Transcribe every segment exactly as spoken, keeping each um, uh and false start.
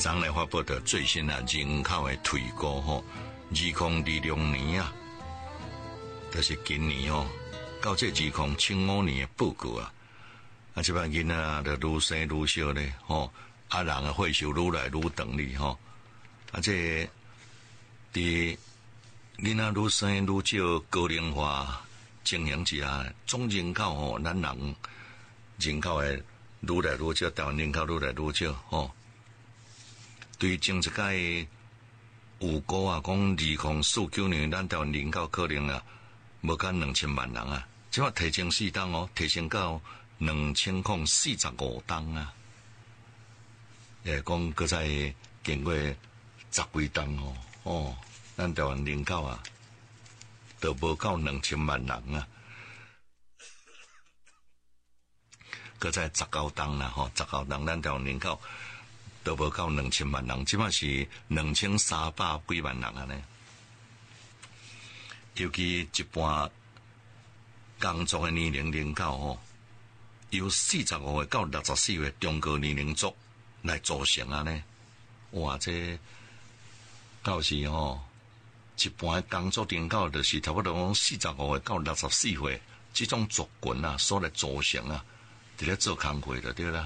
昨来发布的最新的人口的推估吼，二零二六年啊，就是今年哦，到这二零七五年的报告啊，啊，这班囡仔就愈生愈少咧，吼，啊，人的岁数愈来愈长哩，吼，啊，这伫囡仔愈生愈少高龄化情形之下，总人口吼，咱人人口的愈来愈少，台湾人口愈来愈少，吼。对前一届预估啊，讲二零四九年咱台湾人口可能啊，无到两千万人啊，即马提升四档哦，提升到两千零四十五档啊，也讲搁再经过十几档哦，哦，咱台湾人口啊，都无到两千万人啊，搁再十九档啦，吼，十九档咱台湾人口。都无到两千万人，即马是两千三百几万人啊呢。尤其一般工作的年龄人口吼，由四十五岁到六十四岁中高年龄族来组成啊呢。哇，这到时吼，一般工作人口就是差不多讲四十五岁到六十四岁，这种族群啊，所来组成啊，伫咧做工课就对啦。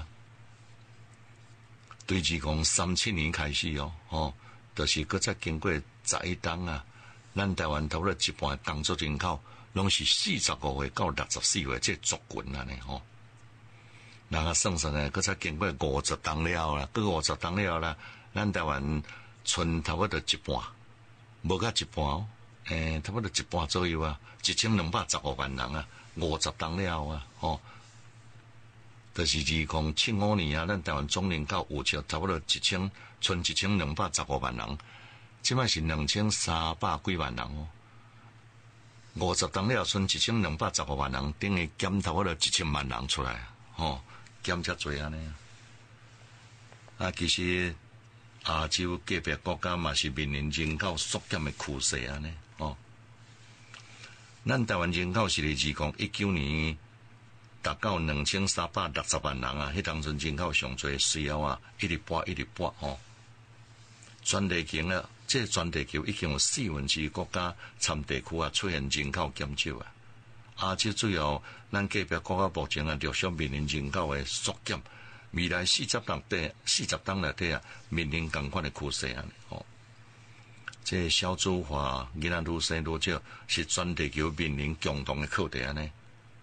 对二零三七年开始哦，吼，就是搁再经过十一档啊，咱台湾差不多一半工作人口拢是四十五岁到六十四岁这族群啊呢吼。然后算算呢，搁再经过五十档了啦，搁五十档了啦，咱台湾剩差不多一半，无甲一半哦，诶，差不多一半左右啊，一千两百十五万人啊，五十档了啊，吼。就是二零七五年啊，咱台湾总人口有差差不多一千，剩一千两百十五万人，即摆是两千三百几万人哦。五十当了，剩一千两百十五万人，等于减差不多一千万人出来，吼，减遮多安尼。啊，其实亚洲个别国家嘛是面临人口缩减的趋势安尼，哦。咱台湾人口是伫二零一九年。达到两千三百六十万人啊！迄当阵人口上侪，随后啊，一直跌，一直跌吼。全地球啊，这全地球已经有四分之一国家参地区啊出现人口减少啊。亚洲主要咱隔壁国家目前啊，陆续面临人口的缩减，未来四十档底，四十档内底啊，面临同款的趋势啊！吼，这少子化囡仔愈生愈少，是全地球面临共同的课题啊！呢。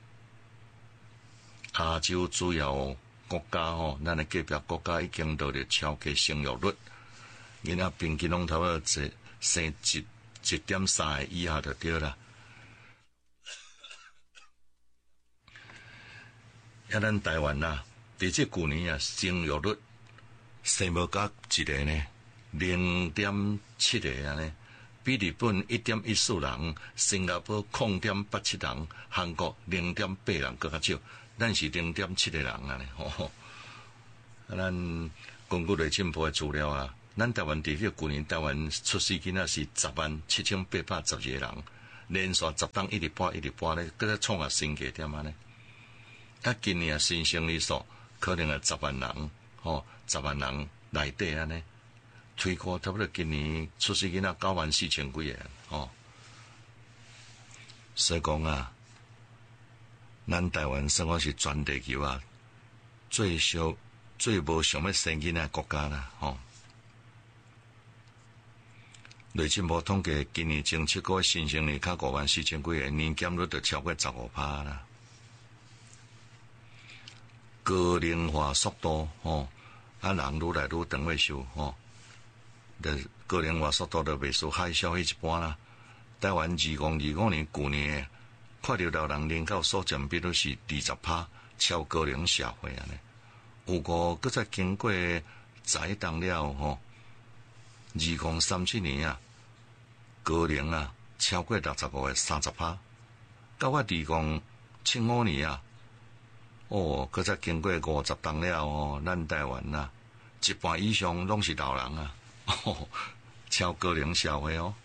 亚洲主要国家吼，咱的隔壁国家已经到了超过生育率，囡仔平均拢差不多生生一一点三个以下就对啦。啊，咱台湾呐，伫这旧年啊，生育率生无到一个呢，零点七个啊呢，比日本一点一四人，新加坡零点八七人，韩国零点八人更较少。咱是零点七个人啊呢，吼！咱根据内政部的资料啊，咱台湾地区去年台湾出世囡仔是十万七千八百十二个人，连续十档一直跌一直跌咧，搁再创下新低点啊呢。啊，今年啊新生儿数可能啊十万人，吼，十万人内底啊呢，推估差不多今年出世囡仔九万四千几个，吼。所以讲啊。咱台湾算讲是全地球啊最少最无想要生囡仔国家啦，吼。内政部统计，今年前七个月新生儿较五万四千几个，年减率就超过十五趴啦。高龄化速度，吼，啊人愈来愈长岁数，吼，的高龄化速度就袂输海啸迄一般啦。台湾二零二五年旧年。看到老人人口所占比率是二十趴，超高龄社会啊呢。有个搁再经过十一档了吼，二零三七年啊，高龄啊超过六十五个三十趴。到我二零七五年啊，哦，搁再经过五十档了哦，咱台湾啊，一半以上拢是老人啊，哦，超高龄社会哦。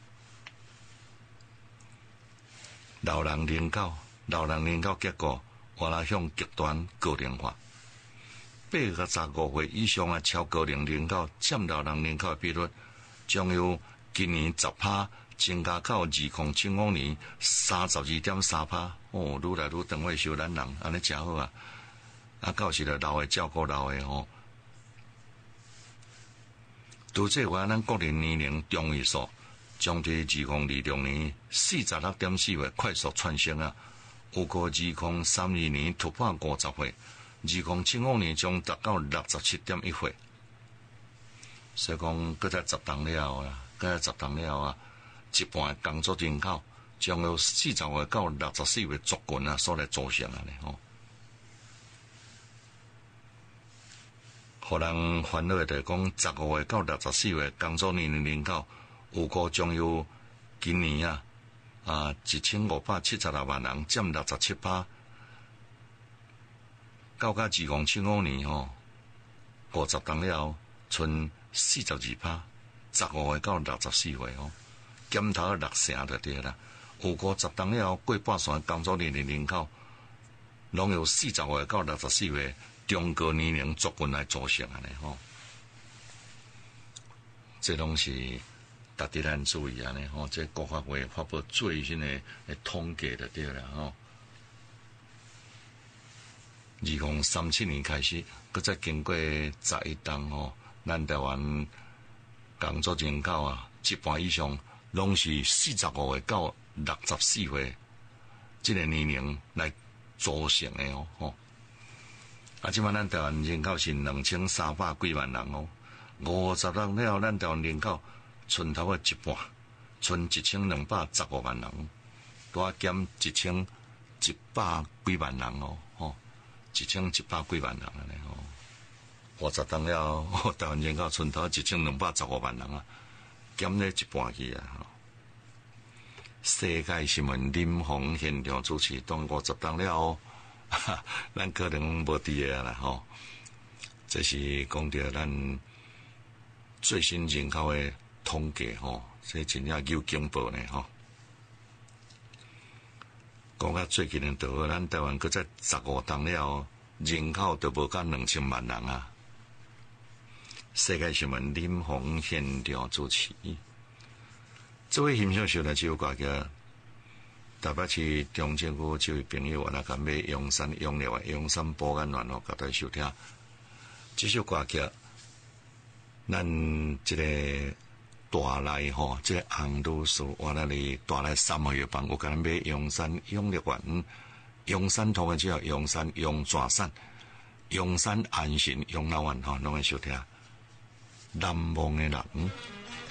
老人人口，老人人口结果，我来向极端高龄化。 八到十五岁以上啊，超高龄人口占老人人口的比率，将由今年十趴增加到二零七五年三十二点三趴。哦，愈来愈长岁小咱人，安尼真好啊！啊，到时了老的照顾老的吼。除这外，咱国人年龄中位数将伫二零二六年四十六点四岁快速窜升啊！有过二零三二年突破五十岁，二零七五年将达到六十七点一岁。所以讲，搁再十当了啊，搁再十当了啊，一半工作人口将由四十岁到六十四岁族群啊所来组成啊咧吼。互人烦恼的就是讲，十五岁到六十四岁工作年龄人口，有过将由今年啊啊一千五百七十六万人，占六十七趴，到甲二零七五年吼，五十当了，剩四十二趴，十五岁到六十四岁吼，减头六成就对啦。有过十当了过半线工作年龄人口，拢由四十岁到六十四岁。中高年龄族群来组成安尼吼，这拢是值得咱注意安尼吼。这国发会发布最新的统计就对了吼。二零三七年开始，佮再经过十一档吼，咱台湾工作人口啊，一半以上拢是四十五岁到六十四岁，这个年龄来组成的哦吼。啊，即摆咱台湾人口是两千三百几万人哦，五十六了，咱台湾人口剩头个一半，剩一千两百十五万人，多减一千一百几万人哦，吼，一千一百几万人安尼吼，五十当了，台湾人口剩头一千两百十五万人啊，减了一半去啊！吼，世界新闻林鸿现场主持，当五十当了哦。咱可能无伫个啦吼，这是讲到咱最新人口的统计吼，这真正有惊报呢吼。讲到最近的到咱台湾搁在十五当了，人口都无到两千万人啊。世界新闻林鸿现场主持，这位欣赏小呢就挂个。台北市中正区这位朋友，那敢买阳山永乐的阳山保安员哦，甲大家收听。这首歌曲，咱这个大来吼，这个洪都士，我那里大来三个月帮，我甲咱买阳山永乐园，阳山同个叫阳山阳转山，阳山安心养老院吼，拢会收听。南望的人。